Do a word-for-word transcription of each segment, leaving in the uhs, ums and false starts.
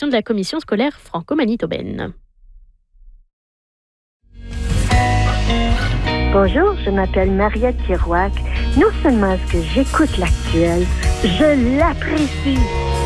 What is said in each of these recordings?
de la commission scolaire franco-manitobaine. Bonjour, je m'appelle Mariette Kirouac. Non seulement est-ce que j'écoute l'actuel, je l'apprécie.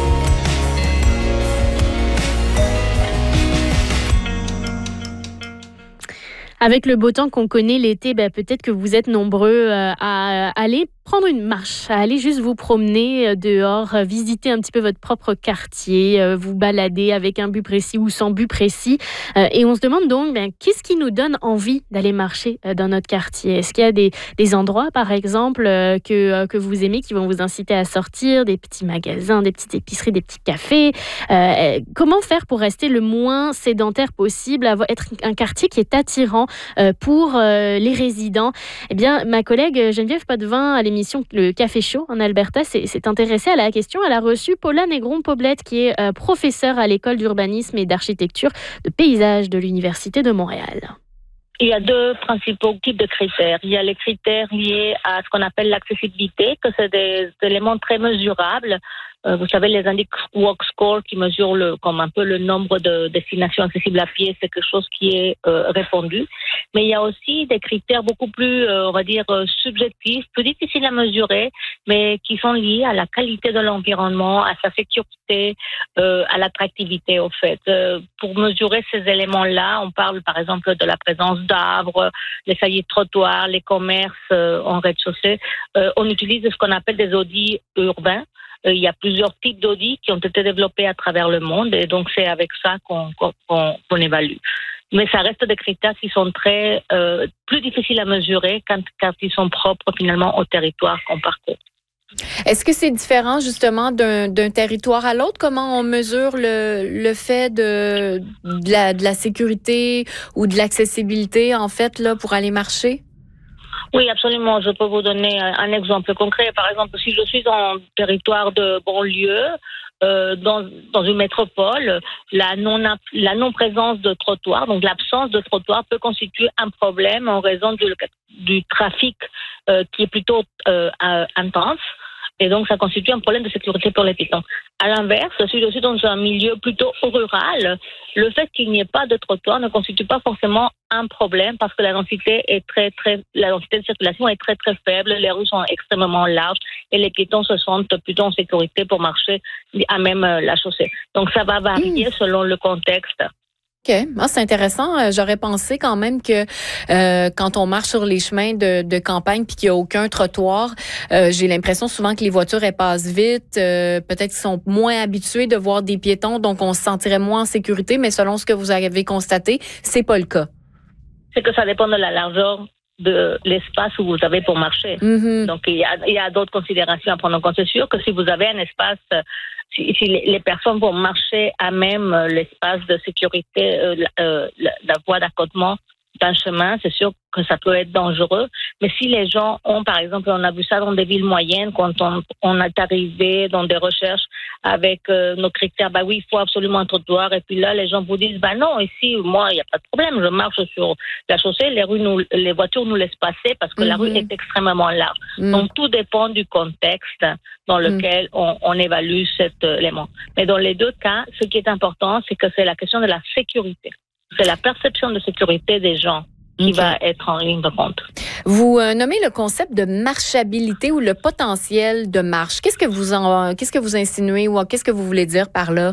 Avec le beau temps qu'on connaît l'été, ben peut-être que vous êtes nombreux euh, à aller prendre une marche, à aller juste vous promener euh, dehors, euh, visiter un petit peu votre propre quartier, euh, vous balader avec un but précis ou sans but précis. Euh, et on se demande donc, ben, qu'est-ce qui nous donne envie d'aller marcher euh, dans notre quartier? Est-ce qu'il y a des, des endroits, par exemple, euh, que, euh, que vous aimez, qui vont vous inciter à sortir, des petits magasins, des petites épiceries, des petits cafés? Euh, comment faire pour rester le moins sédentaire possible, avoir, être un quartier qui est attirant euh, pour euh, les résidents? Eh bien, ma collègue Geneviève Potvin, à l'émission Le Café Chaud en Alberta, s'est, s'est intéressée à la question. Elle a reçu Paula Negron-Poblette, qui est euh, professeure à l'école d'urbanisme et d'architecture de paysage de l'Université de Montréal. Il y a deux principaux types de critères. Il y a les critères liés à ce qu'on appelle l'accessibilité, que c'est des éléments très mesurables. Euh, vous savez, les indices Walk Score qui mesurent le, comme un peu le nombre de destinations accessibles à pied, c'est quelque chose qui est euh, répandu. Mais il y a aussi des critères beaucoup plus, euh, on va dire, euh, subjectifs, plus difficiles à mesurer, mais qui sont liés à la qualité de l'environnement, à sa sécurité, euh, à l'attractivité, au fait. Euh, pour mesurer ces éléments-là, on parle par exemple de la présence d'arbres, les saillies de trottoirs, les commerces euh, en rez-de-chaussée. Euh, on utilise ce qu'on appelle des audits urbains. Euh, il y a plusieurs types d'audits qui ont été développés à travers le monde et donc c'est avec ça qu'on, qu'on, qu'on évalue. Mais ça reste des critères qui sont très euh, plus difficiles à mesurer quand, quand ils sont propres finalement au territoire qu'on parcourt. Est-ce que c'est différent justement d'un, d'un territoire à l'autre? Comment on mesure le, le fait de, de, la, de la sécurité ou de l'accessibilité en fait là pour aller marcher? Oui, absolument. Je peux vous donner un exemple concret. Par exemple, si je suis en territoire de banlieue, euh, dans, dans une métropole, la non, la non-présence de trottoir, donc l'absence de trottoir peut constituer un problème en raison du, du trafic euh, qui est plutôt euh, intense. Et donc, ça constitue un problème de sécurité pour les piétons. À l'inverse, si je suis dans un milieu plutôt rural, le fait qu'il n'y ait pas de trottoir ne constitue pas forcément un problème parce que la densité est très, très, la densité de circulation est très, très faible. Les rues sont extrêmement larges et les piétons se sentent plutôt en sécurité pour marcher à même la chaussée. Donc, ça va varier mmh. selon le contexte. OK. Ah, c'est intéressant. J'aurais pensé quand même que euh, quand on marche sur les chemins de, de campagne puis qu'il n'y a aucun trottoir, euh, j'ai l'impression souvent que les voitures, elles passent vite. Euh, peut-être qu'ils sont moins habitués de voir des piétons, donc on se sentirait moins en sécurité. Mais selon ce que vous avez constaté, c'est pas le cas. C'est que ça dépend de la largeur de l'espace où vous avez pour marcher. Mm-hmm. Donc, il y a, il y a d'autres considérations à prendre en compte. C'est sûr que si vous avez un espace... Si, si les, les personnes vont marcher à même euh, l'espace de sécurité, euh, euh, la, la voie d'accotement d'un chemin, c'est sûr que ça peut être dangereux. Mais si les gens ont, par exemple, on a vu ça dans des villes moyennes, quand on, on est arrivé dans des recherches avec euh, nos critères, bah oui, il faut absolument un trottoir. Et puis là, les gens vous disent, bah non, ici, moi, il n'y a pas de problème. Je marche sur la chaussée, les rues, nous, les voitures nous laissent passer parce que mm-hmm. la rue est extrêmement large. Mm-hmm. Donc, tout dépend du contexte dans lequel mm-hmm. on, on évalue cet élément. Mais dans les deux cas, ce qui est important, c'est que c'est la question de la sécurité. C'est la perception de sécurité des gens qui okay. va être en ligne de compte. Vous euh, nommez le concept de marchabilité ou le potentiel de marche. Qu'est-ce que vous en, qu'est-ce que vous insinuez ou qu'est-ce que vous voulez dire par là?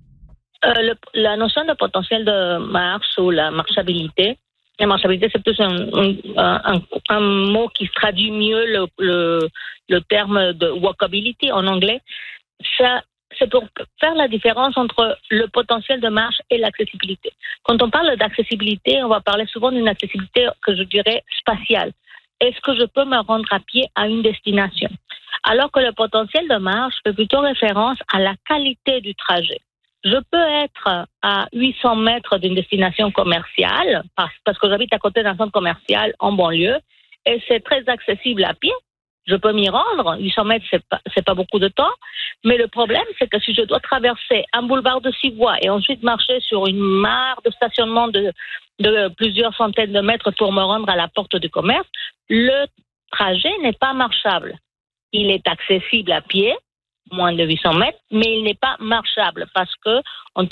Euh, le, la notion de potentiel de marche ou la marchabilité, la marchabilité, c'est plus un, un, un, un mot qui traduit mieux le, le, le terme de walkability en anglais. Ça, c'est pour faire la différence entre le potentiel de marche et l'accessibilité. Quand on parle d'accessibilité, on va parler souvent d'une accessibilité que je dirais spatiale. Est-ce que je peux me rendre à pied à une destination? Alors que le potentiel de marche fait plutôt référence à la qualité du trajet. Je peux être à huit cents mètres d'une destination commerciale, parce, parce que j'habite à côté d'un centre commercial en banlieue, et c'est très accessible à pied. Je peux m'y rendre, huit cents mètres, c'est pas, c'est pas beaucoup de temps. Mais le problème, c'est que si je dois traverser un boulevard de six voies et ensuite marcher sur une mare de stationnement de, de plusieurs centaines de mètres pour me rendre à la porte du commerce, le trajet n'est pas marchable. Il est accessible à pied, moins de huit cents mètres, mais il n'est pas marchable parce que on